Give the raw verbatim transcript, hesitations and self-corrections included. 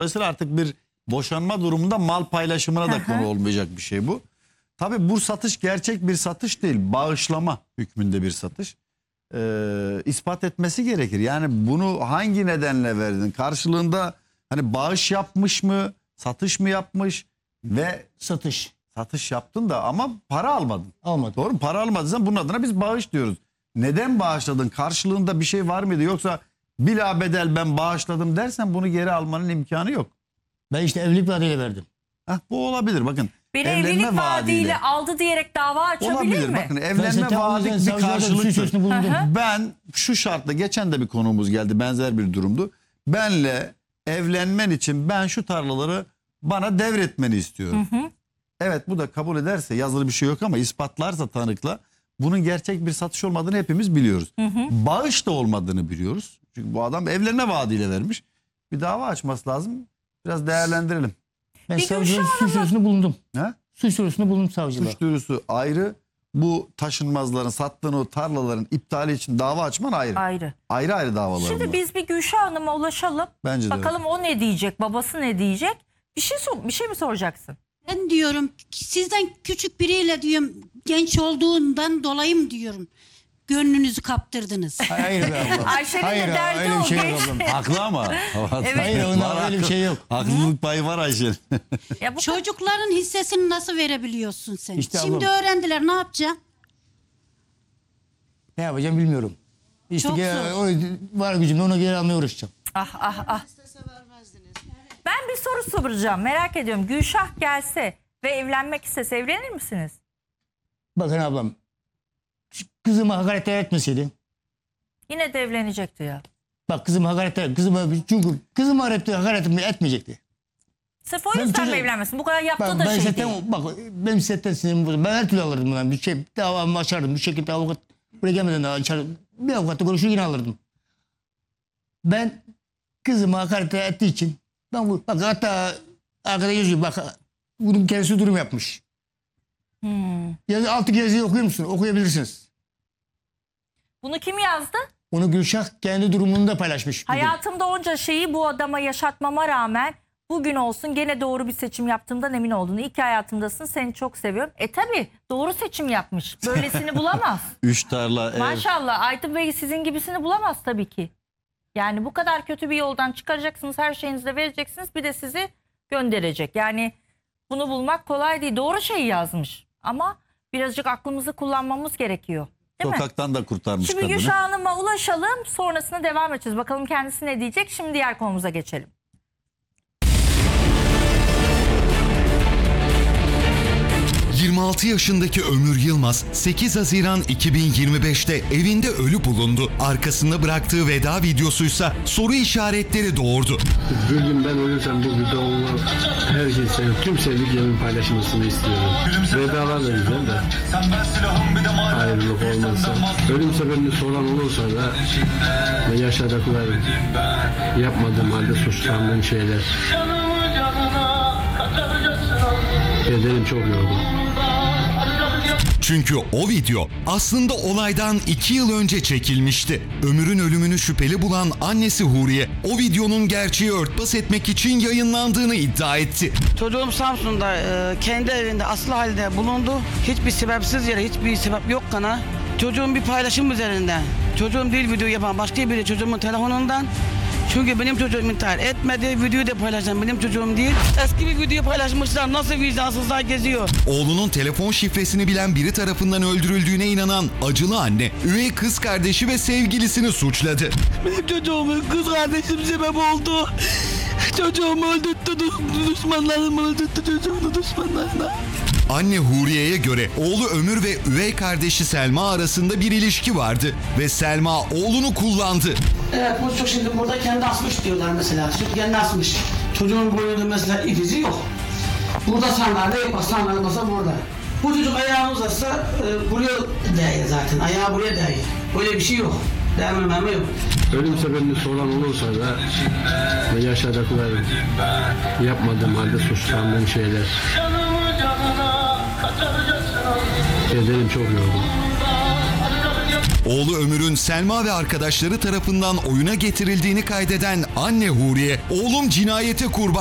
Dolayısıyla artık bir boşanma durumunda mal paylaşımına da konu olmayacak bir şey bu. Tabii bu satış gerçek bir satış değil. Bağışlama hükmünde bir satış. Ee, ispat etmesi gerekir. Yani bunu hangi nedenle verdin? Karşılığında hani bağış yapmış mı? Satış mı yapmış? Ve Satış. satış yaptın da ama para almadın. Almadım. Doğru mu? Para almadıysan bunun adına biz bağış diyoruz. Neden bağışladın? Karşılığında bir şey var mıydı? Yoksa bilabedel ben bağışladım dersen bunu geri almanın imkanı yok. Ben işte evlilik vaadiyle verdim. Heh, bu olabilir. Bakın Beni evlenme evlilik vaadiyle vaadiyle. aldı diyerek dava açabilir Olabilir. mi? Bakın Ben evlenme zaten o vaadi yüzden bir savcılarda bir suç karşılıktır. duyurusunda bulundum. Hı hı. Ben şu şartla, geçen de bir konuğumuz geldi, benzer bir durumdu. Benle evlenmen için ben şu tarlaları bana devretmeni istiyorum. Hı hı. Evet, bu da kabul ederse, yazılı bir şey yok ama ispatlarsa tanıkla bunun gerçek bir satış olmadığını hepimiz biliyoruz. Hı hı. Bağış da olmadığını biliyoruz. Çünkü bu adam evlenme vaadiyle vermiş. Bir dava açması lazım. Biraz değerlendirelim. Ben Bir savcıların Gülşah suç duyurusunda bulundum. Ha? Suç duyurusunda bulundum savcılığa. Suç duyurusu ayrı. Bu taşınmazların, sattığın o tarlaların iptali için dava açman ayrı. Ayrı. Ayrı ayrı davalar Şimdi bunlar. biz bir Gülşah Hanım'a ulaşalım. Bence de Bakalım o ne diyecek, babası ne diyecek? Bir şey sor- bir şey mi soracaksın? Ben diyorum sizden küçük biriyle diyorum genç olduğundan dolayı mı diyorum gönlünüzü kaptırdınız. Hayır be ablam. Ayşe'nin Hayır, de derdi öyle o bir şey yok genç. ablam. Haklı ama. Evet. Hayır, onda öyle bir şey yok. Haklılık payı var Ayşe'nin. Ya bu Çocukların hissesini nasıl verebiliyorsun sen? İşte Şimdi ablam. öğrendiler, ne yapacaksın? Ne yapacağım bilmiyorum. İşte Çok gel, zor. o var gücümle ona geri almaya uğraşacağım. ah ah ah. Ben bir soru soracağım. Merak ediyorum. Gülşah gelse ve evlenmek istese evlenir misiniz? Bakın ablam. şu Kızıma hakaret etmeseydi. Yine de evlenecekti ya. Bak kızıma hakaret kızıma çünkü kızıma hakaret hakaret etmeyecekti. Sırf o Ben yüzden mi çocuk- evlenmesin? Bu kadar yaptığı Bak da ben şey zaten değil. bak benim setten sinirim bozuldu. Ben her türlü alırdım bundan bir şey davamı açardım bir şekilde avukat buraya gelmeden daha açardım. Bir avukatla konuşur yine alırdım. Ben kızıma hakaret ettiği için ben bu bak hatta arkada yazıyor bak bunun kendisi durum yapmış. Hmm. Yazı altı yazıyı okuyor musun? Okuyabilirsiniz. Bunu kim yazdı? Onu Gülşah kendi durumunu da paylaşmış. bugün. Hayatımda onca şeyi bu adama yaşatmama rağmen bugün olsun gene doğru bir seçim yaptığımdan emin oldun. İyi ki hayatımdasın, seni çok seviyorum. E tabi doğru seçim yapmış. Böylesini bulamaz. Üç tarla ev. Maşallah Aytun Bey sizin gibisini bulamaz tabii ki. Yani bu kadar kötü bir yoldan çıkaracaksınız, her şeyinizi de vereceksiniz, bir de sizi gönderecek. Yani bunu bulmak kolay değil. Doğru şeyi yazmış ama birazcık aklımızı kullanmamız gerekiyor. Değil mi? Sokaktan da kurtarmış Şimdi kadını. Gülşah Hanım'a ulaşalım, sonrasında devam edeceğiz. Bakalım kendisi ne diyecek. Şimdi diğer konumuza geçelim. yirmi altı yaşındaki Ömür Yılmaz sekiz Haziran iki bin yirmi beşte evinde ölü bulundu. Arkasında bıraktığı veda videosuysa soru işaretleri doğurdu. Bir gün ben ölürsem bu videomu herkese, tüm sevdiklerimin paylaşmasını istiyorum. Vedalar da güzel de ayrılık olmazsa. Ölüm sebebini soran olursa da ve yaşadıklar yapmadığım halde suçlandığım şeyler. Bedenim çok yorgun. Çünkü o video aslında olaydan iki yıl önce çekilmişti. Ömür'ün ölümünü şüpheli bulan annesi Huriye o videonun gerçeği örtbas etmek için yayınlandığını iddia etti. Çocuğum Samsun'da e, kendi evinde aslı halde bulundu. Hiçbir sebepsiz yere, hiçbir sebep yok kana. Çocuğum bir paylaşım üzerinden. Çocuğum değil video yapan başka biri çocuğumun telefonundan. Çünkü benim çocuğum intihar etmedi. Videoyu da paylaşan benim çocuğum değil. Eski bir video paylaşmışlar. Nasıl vicdansızlar geziyor. Oğlunun telefon şifresini bilen biri tarafından öldürüldüğüne inanan acılı anne, üvey kız kardeşi ve sevgilisini suçladı. Benim çocuğumun kız kardeşim sebep oldu. Çocuğumu öldürttü. Düşmanlarım öldürttü çocuğunu düşmanlarına. Anne Huriye'ye göre oğlu Ömür ve üvey kardeşi Selma arasında bir ilişki vardı ve Selma oğlunu kullandı. Evet bu çocuk şimdi burada kendi asmış diyorlar mesela. Süt kendi asmış. Çocuğun boyunda mesela ifizi yok. Burada sandalye yok. Sandalye masa burada. Bu çocuk ayağını uzatsa e, buraya değiyor zaten. Ayağı buraya değiyor. Böyle bir şey yok. Değmememe yok. Ölüm sebebini soran olursa da ve yaşadıklar yapmadığım halde suçlandığım şeyler. Bedenim çok yorgun. Oğlu Ömür'ün Selma ve arkadaşları tarafından oyuna getirildiğini kaydeden anne Huriye, oğlum cinayete kurban